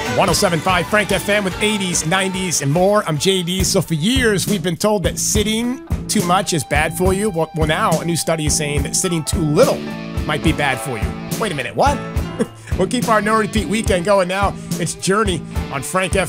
107.5 Frank FM with 80s, 90s, and more. I'm JD. So for years, we've been told that sitting too much is bad for you. Well, now a new study is saying that sitting too little might be bad for you. Wait a minute, what? We'll keep our no repeat weekend going now. It's Journey on Frank FM.